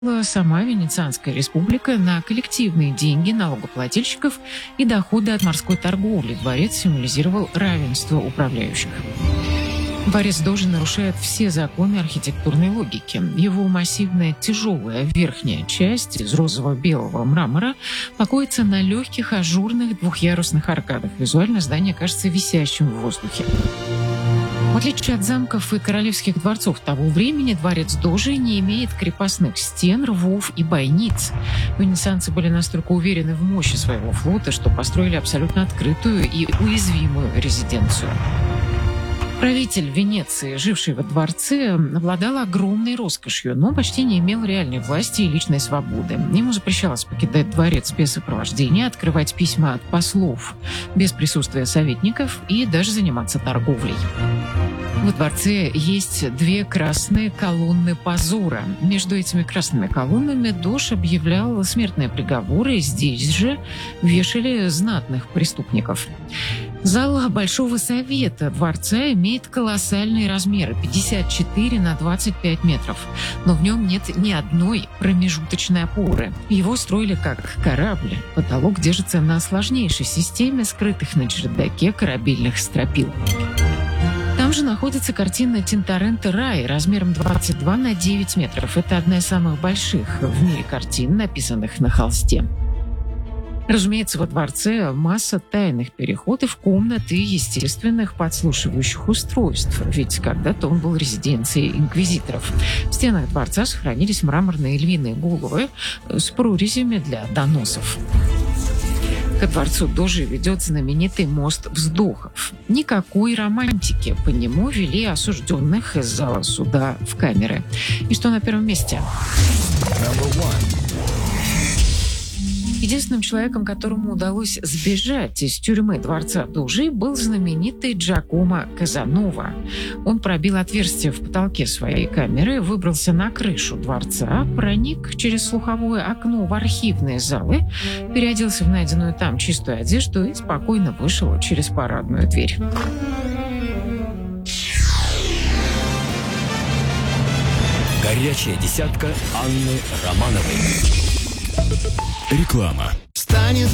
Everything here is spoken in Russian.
Сама Венецианская республика на коллективные деньги налогоплательщиков и доходы от морской торговли. Дворец символизировал равенство управляющих. Дворец Дожи нарушает все законы архитектурной логики. Его массивная тяжелая верхняя часть из розово-белого мрамора покоится на легких ажурных двухъярусных аркадах. Визуально здание кажется висящим в воздухе. В отличие от замков и королевских дворцов того времени, дворец Дожи не имеет крепостных стен, рвов и бойниц. Венецианцы были настолько уверены в мощи своего флота, что построили абсолютно открытую и уязвимую резиденцию. Правитель Венеции, живший во дворце, обладал огромной роскошью, но почти не имел реальной власти и личной свободы. Ему запрещалось покидать дворец без сопровождения, открывать письма от послов без присутствия советников и даже заниматься торговлей. Во дворце есть две красные колонны позора. Между этими красными колоннами Дож объявлял смертные приговоры, и здесь же вешали знатных преступников. Зал Большого Совета дворца имеет колоссальные размеры – 54 на 25 метров. Но в нем нет ни одной промежуточной опоры. Его строили как корабль. Потолок держится на сложнейшей системе скрытых на чердаке корабельных стропил. Там же находится картина Тинторетто «Рай» размером 22 на 9 метров. Это одна из самых больших в мире картин, написанных на холсте. Разумеется, во дворце масса тайных переходов, комнат и естественных подслушивающих устройств, ведь когда-то он был резиденцией инквизиторов. В стенах дворца сохранились мраморные львиные головы с прорезями для доносов. Ко дворцу Дожи ведет знаменитый мост вздохов. Никакой романтики. По нему вели осужденных из зала суда в камеры. И что на первом месте? Единственным человеком, которому удалось сбежать из тюрьмы дворца Дожи, был знаменитый Джакомо Казанова. Он пробил отверстие в потолке своей камеры, выбрался на крышу дворца, проник через слуховое окно в архивные залы, переоделся в найденную там чистую одежду и спокойно вышел через парадную дверь. Горячая десятка Анны Романовой. Реклама.